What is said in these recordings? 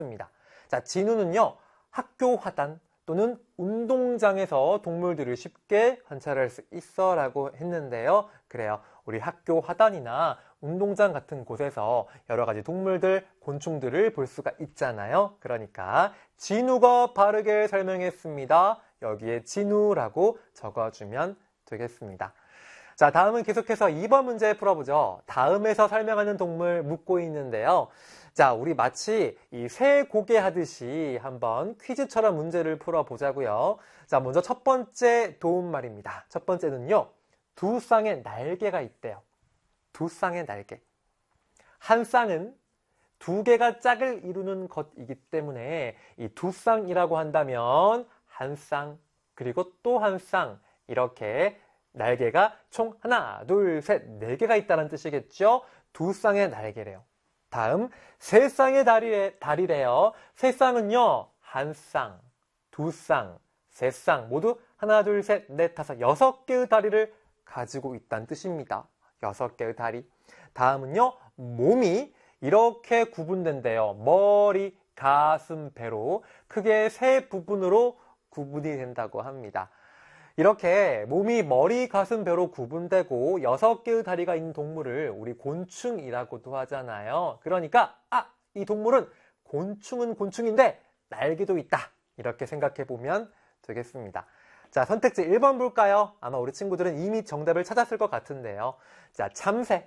자, 진우는요, 학교 화단 또는 운동장에서 동물들을 쉽게 관찰할 수 있어 라고 했는데요. 그래요. 우리 학교 화단이나 운동장 같은 곳에서 여러 가지 동물들, 곤충들을 볼 수가 있잖아요. 그러니까 진우가 바르게 설명했습니다. 여기에 진우라고 적어주면 되겠습니다. 자, 다음은 계속해서 2번 문제 풀어보죠. 다음에서 설명하는 동물 묻고 있는데요. 자, 우리 마치 이 새 고개 하듯이 한번 퀴즈처럼 문제를 풀어보자고요. 자, 먼저 첫 번째 도움말입니다. 첫 번째는요, 두 쌍의 날개가 있대요. 두 쌍의 날개. 한 쌍은 두 개가 짝을 이루는 것이기 때문에 이 두 쌍이라고 한다면 한 쌍, 그리고 또 한 쌍, 이렇게 날개가 총 하나, 둘, 셋, 네 개가 있다는 뜻이겠죠? 두 쌍의 날개래요. 다음, 세 쌍의 다리래요. 세 쌍은요, 한 쌍, 두 쌍, 세 쌍, 모두 하나, 둘, 셋, 넷, 다섯, 6개의 다리를 가지고 있다는 뜻입니다. 6개의 다리. 다음은요, 몸이 이렇게 구분된대요. 머리, 가슴, 배로 크게 세 부분으로 구분이 된다고 합니다. 이렇게 몸이 머리, 가슴, 배로 구분되고 6개의 다리가 있는 동물을 우리 곤충이라고도 하잖아요. 그러니까 이 동물은 곤충은 곤충인데 날개도 있다. 이렇게 생각해 보면 되겠습니다. 자, 선택지 1번 볼까요? 아마 우리 친구들은 이미 정답을 찾았을 것 같은데요. 자, 참새,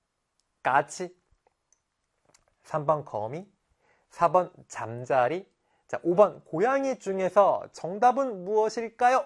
까치, 3번 거미, 4번 잠자리, 자, 5번 고양이 중에서 정답은 무엇일까요?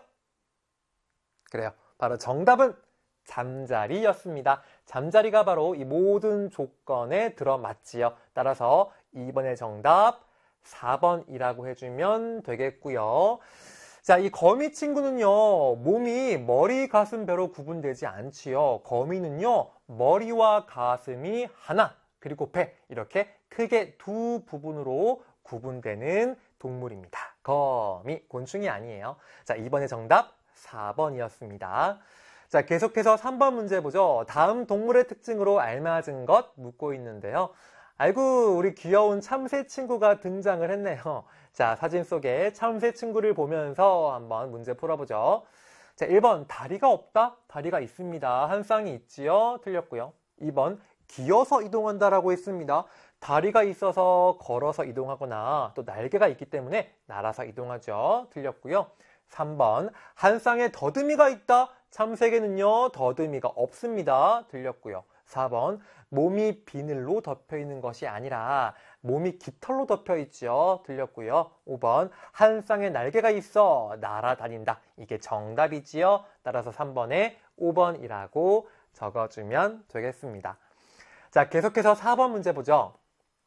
그래요. 바로 정답은 잠자리였습니다. 잠자리가 바로 이 모든 조건에 들어맞지요. 따라서 2번의 정답 4번이라고 해주면 되겠고요. 자, 이 거미 친구는요, 몸이 머리, 가슴, 배로 구분되지 않지요. 거미는요, 머리와 가슴이 하나, 그리고 배, 이렇게 크게 두 부분으로 구분되는 동물입니다. 거미, 곤충이 아니에요. 자, 2번의 정답 4번이었습니다. 자, 계속해서 3번 문제 보죠. 다음 동물의 특징으로 알맞은 것 묻고 있는데요. 아이고, 우리 귀여운 참새 친구가 등장을 했네요. 자, 사진 속에 참새 친구를 보면서 한번 문제 풀어보죠. 자, 1번, 다리가 없다? 다리가 있습니다. 한 쌍이 있지요? 틀렸고요. 2번, 기어서 이동한다라고 했습니다. 다리가 있어서 걸어서 이동하거나 또 날개가 있기 때문에 날아서 이동하죠. 틀렸고요. 3번, 한 쌍의 더듬이가 있다? 참새에게는요, 더듬이가 없습니다. 틀렸고요. 4번, 몸이 비늘로 덮여 있는 것이 아니라 몸이 깃털로 덮여 있죠. 틀렸고요. 5번, 한 쌍의 날개가 있어 날아다닌다. 이게 정답이지요. 따라서 3번에 5번이라고 적어주면 되겠습니다. 자, 계속해서 4번 문제 보죠.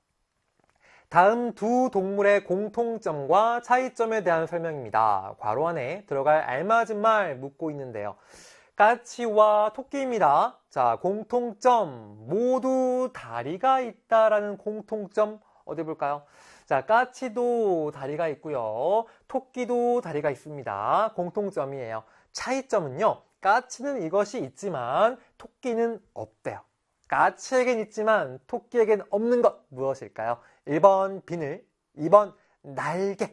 다음 두 동물의 공통점과 차이점에 대한 설명입니다. 괄호 안에 들어갈 알맞은 말 묻고 있는데요. 까치와 토끼입니다. 자, 공통점, 모두 다리가 있다라는 공통점 어디 볼까요? 자, 까치도 다리가 있고요. 토끼도 다리가 있습니다. 공통점이에요. 차이점은요, 까치는 이것이 있지만 토끼는 없대요. 까치에겐 있지만 토끼에겐 없는 것 무엇일까요? 1번 비늘, 2번 날개,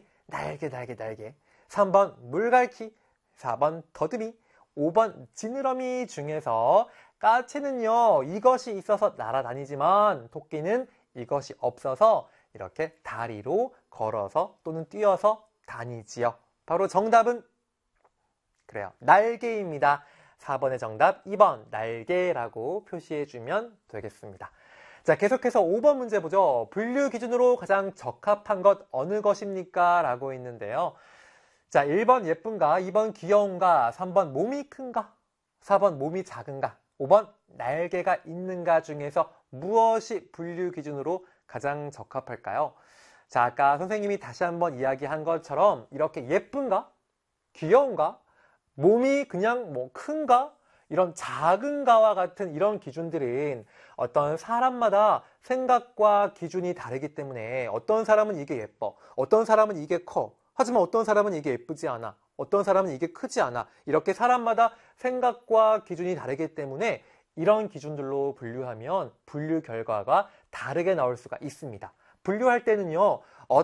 3번 물갈퀴, 4번 더듬이, 5번 지느러미 중에서 까치는요, 이것이 있어서 날아다니지만 토끼는 이것이 없어서 이렇게 다리로 걸어서 또는 뛰어서 다니지요. 바로 정답은 그래요, 날개입니다. 4번의 정답 2번 날개라고 표시해주면 되겠습니다. 자, 계속해서 5번 문제 보죠. 분류 기준으로 가장 적합한 것 어느 것입니까? 라고 있는데요. 자, 1번 예쁜가, 2번 귀여운가, 3번 몸이 큰가, 4번 몸이 작은가, 5번 날개가 있는가 중에서 무엇이 분류 기준으로 가장 적합할까요? 자, 아까 선생님이 다시 한번 이야기한 것처럼 이렇게 예쁜가, 귀여운가, 몸이 그냥 큰가, 이런 작은가와 같은 이런 기준들은 어떤 사람마다 생각과 기준이 다르기 때문에 어떤 사람은 이게 예뻐, 어떤 사람은 이게 커, 하지만 어떤 사람은 이게 예쁘지 않아, 어떤 사람은 이게 크지 않아. 이렇게 사람마다 생각과 기준이 다르기 때문에 이런 기준들로 분류하면 분류 결과가 다르게 나올 수가 있습니다. 분류할 때는요,